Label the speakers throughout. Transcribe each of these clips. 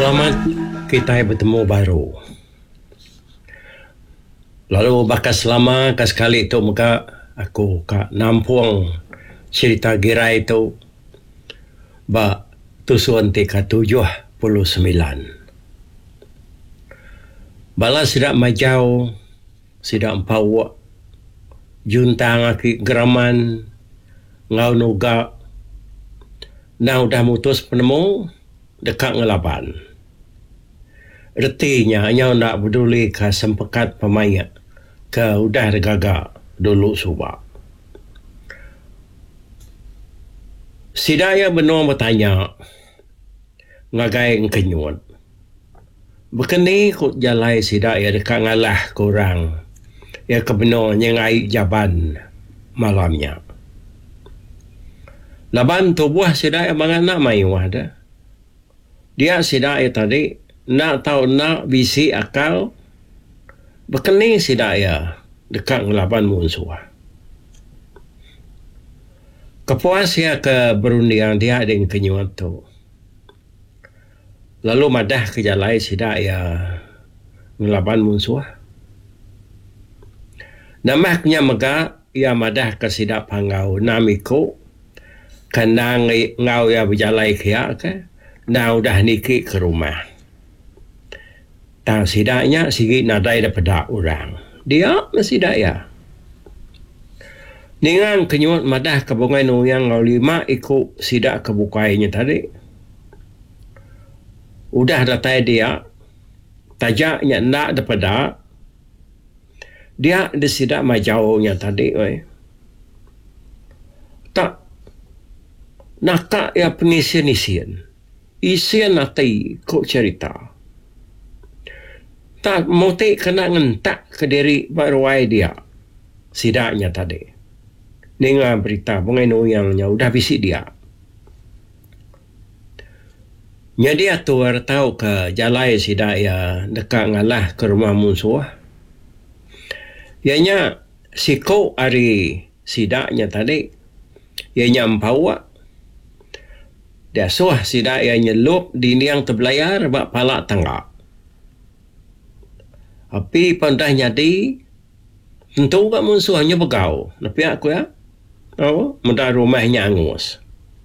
Speaker 1: Selamat kita bertemu baru. Lalu bakas lama sekali tu muka aku ka nampung cerita girai tu ba tusuan tika 79. Bala sidak majau sidak empawak juntang aki geraman ngau nuga nau dah mutus penemu dekat ngelaban. Retinya nyau nak peduli ke sempekat pemayak ke udah regagak dulu subak. Sidaya benua bertanya ngagai kenyut. Bekeni kut jalai sidaya dekat ngalah korang ya kebenua nyengai jaban malamnya. Laban tubuh sidaya mangana mai wada. Dia sidaya tadi nak tahu nak bisi akal bekeni sidaya dekat ngelaban musuh. Kepuas ya ke berundiang dia dengan kenyuat tu. Lalu madah ke jalai sidaya ngelaban musuh. Namanya mega ia madah ke sidak pangau namiko kena ngau ya berjalai kia ke nau dah niki ke rumah. Tak sidaknya sigi nadai daripada orang. Dia masih daya. Dengan kenyut madah kebungai nuyang ngau lima ikut sidak kebukainya tadi. Udah datai dia. Tajaknya nak daripada. Dia ada sidak majaunya tadi. Tak. Nakak ya pengisian-isian. Isian nanti kok cerita. Tak motik kena ngentak ke diri baruai dia. Sidaknya tadi. Dengar berita bungai nuyangnya udah bisik dia. Nya dia tu tahu ke jalai sidak ya dekat ngalah ke rumah musuh. Ianya siko ari sidaknya tadi. Ianya empawak. Dia suah sidak ya nyelup di niang terbelayar bak palak tanggap. Api pandah nyadi tentu kat musuhnya begau. Tapi aku ya. Oh, mudah rumahnya angus.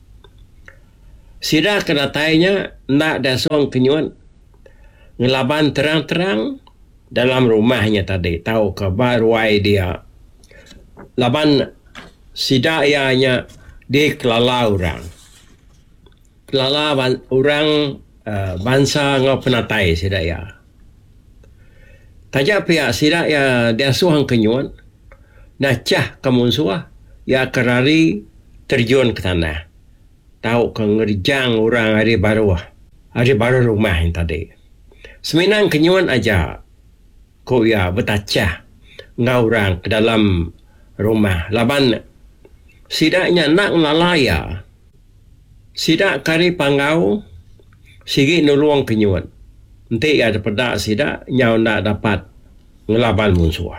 Speaker 1: Sidak kedatainya nak dah suang kenyuan. Ngelaban terang-terang dalam rumahnya tadi. Tahu ke baruai dia. Laban sidak ianya dia kelala orang. Kelala orang bangsa ngau penatai sidak ya. Tajak pihak sidak ya dia suang kenyuan. Nacah ke musuh. Ya kerari terjun ke tanah. Tahu ke ngerjang orang hari baru. Hari baru rumah yang tadi. Seminang kenyuan aja. Kau ya betacah. Ngau orang ke dalam rumah. Laban sidaknya nak ngelalaya. Sidak kari pangau. Sigi nuluang kenyuan. Nanti ada pedak sidak. Nyau nak dapat ngelaban musuh.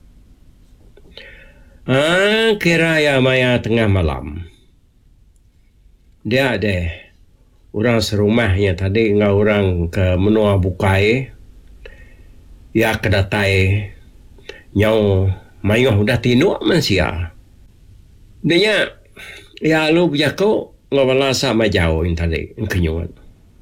Speaker 1: Kira ya maya tengah malam. Dia ada orang serumahnya tadi ngau orang ke menua bukai. Ya kedatai nyau mayuh dah tinuk manusia. Dia ya lu berjaku ngau balasa majau yang tadi kenyuan.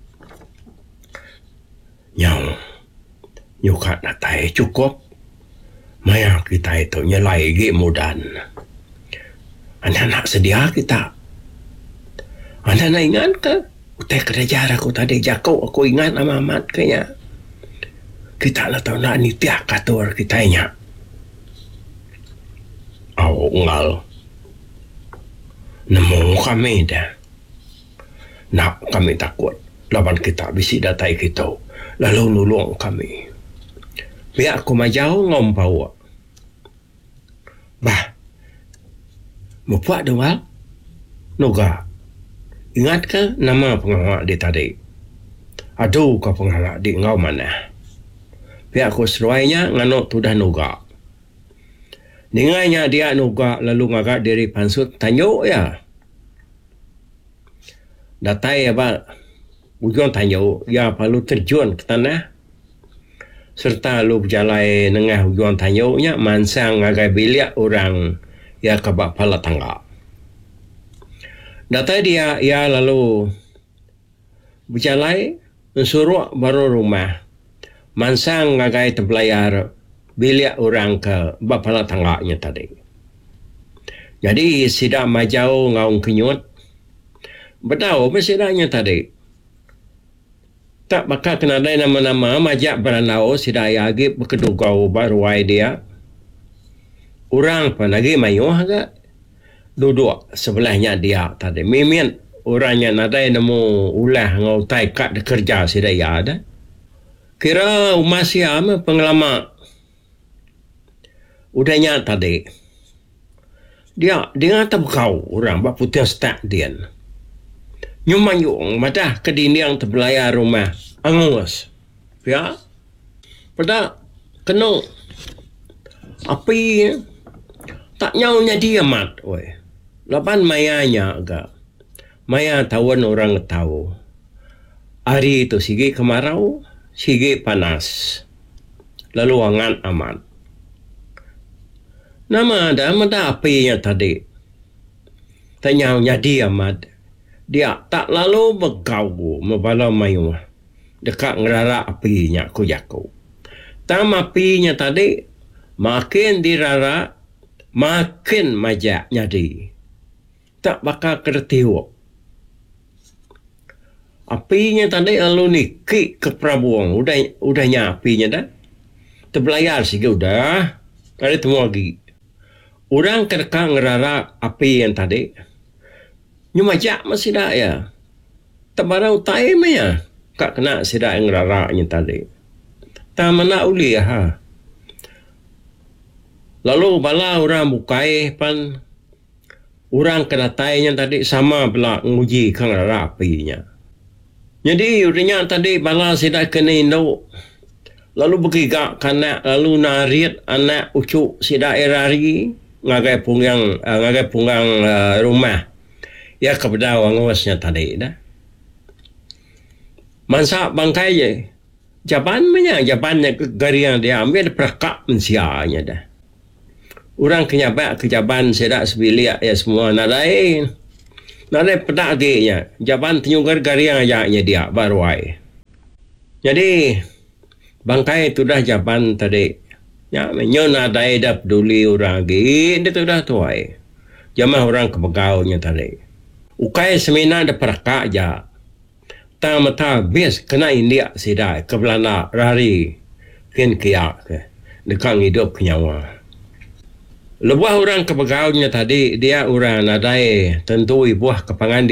Speaker 1: Nyau kat datai cukup. Maya kita itu nyelai gi mudan. Anda nak sedia kita. Anda nak ingat ke? Utai kerja aku tadi jago aku ingat amat kayaknya. Kita lah tahu nak nitiak katur kitanya. Ngal. Nemu kami dah. Nak kami takut. Lawan kita bisi datai kita. Lalu nulung kami. Biar aku majau ngompau. Bah. Mupak dengar? Noga. Ingat ke nama pengawak dia tadi? Aduh kau pengawak di ngau mana? Biar aku seruainya nganuk tu dah noga. Dengarnya dia noga lalu ngagak diri pansut tanyuk ya. Datai apa? Ujuan tanyo, ia perlu terjun ke tanah. Serta lu berjalan nengah ujuan tanyo nya mansang ngagai bilik orang ia kabak pala tangga. Data dia ia lalu berjalan suruh baru rumah. Mansang ngagai terbelayar bilik orang ke bapala tangganya tadi. Jadi sidak majau ngaung kenyut. Bedau bersidaknya tadi. Tak bakal kena ada nama-nama majak beranau sidak yagi berkedugau baruai dia. Orang pun lagi mayuh agak duduk sebelahnya dia tadi. Mimin orangnya nadai nemu ulah ngau tai kat kerja sidak ya ada. Kira masih ama pengalaman udahnya tadi. Dia dengar terbekau orang bak putih stak dia. Nyumayung madah kediniang terbelayar rumah angus. Ya. Pada kena api tak nyaunya dia mat. Lapan mayanya agak. Maya tawan orang tahu. Hari itu sige kemarau, sige panas. Lalu angan aman. Nama ada apinya tadi. Tanyaunya dia mat. Dia tak lalu bergau membala mayu. Dekat ngerara apinya ku jaku. Tam apinya tadi makin dirara makin majak nyadi. Tak bakal kertiwak. Apinya tadi lalu nikik ke Prabuang. Udahnya apinya dah. Terbelayar sih udah. Ada temu lagi. Orang kerka ngerara api yang tadi. Nyumajak masih dah ya. Tabarau taim ya. Kak kena sidak yang ngeraranya tadi. Tak mana uli ha. Lalu bala orang bukai pan. Orang kena tainya tadi sama pula nguji kang rara apinya. Jadi udahnya tadi bala sidak kena indau. Lalu bergigak kanak, lalu narit anak ucuk sidak erari ngagai punggang rumah. Ya kepada wangwasnya tadi dah. Mansa bangkai je. Jabannya gariang dia ambil perakak mensianya dah. Orang kenyabak kejaban sedak sebilik ya semua nadai. Nadai pedak dia. Jaban tenyugar gariang ajaknya dia baru ai. Jadi bangkai itu dah jaban tadi. Ya menyo nadai dah peduli orang lagi. Dia tu dah tuai. Jamah orang kebegaunya tadi. Ukai semina ada perakak aja. Tak mata bis kena India sidai ke belana rari kin kiak ke dekat hidup kenyawa. Lebuah orang kebegaunya tadi dia orang nadai tentu buah kepangan